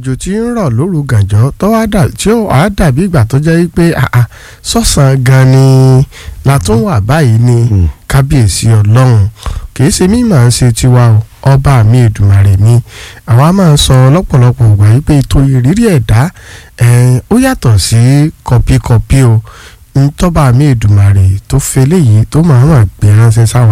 òjò tí ń rọ̀ lóru gànjọ́ tí ó wàá dàbí ìgbà tó jẹ́ pé sọ̀sán gan ni la tún wà báyìí ni kábíyèsí ọlọ́run kìí ṣe mí máa ń ṣe tiwa o ọba mi Èdùmàrè mi àwa máa ń sọ lọ́pọ̀lọpọ̀ ìgbà yìí pé ètò ìrírí ẹ̀dá ó yàtọ̀ sí kọ̀píkọ̀pí o ntọ́ba mi Èdùmàrè tó fẹ́ léyìí tó máa ń gbé ránṣẹ́ sáwọn.